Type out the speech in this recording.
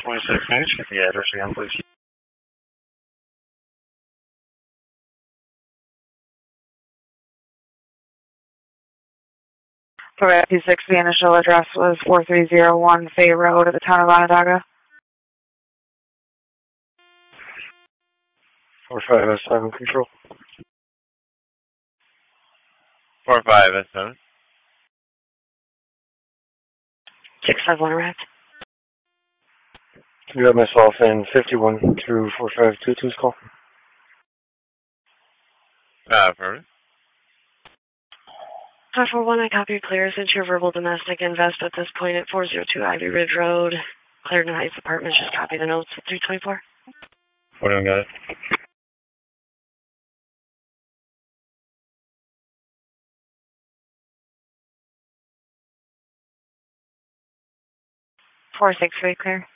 26 minutes, get the address again, please. For P6, the initial address was 4301 Fay Road at the town of Onondaga. 45S7 control. 45S7. 651 arrived. You have myself in 51 through 4522's call. Affirmative. 541, I copy clear since your verbal domestic invest at this point at 402 Ivy Ridge Road. Clarendon Heights Apartments, just copy the notes at 324. 41 got it. Four 6 3 clear.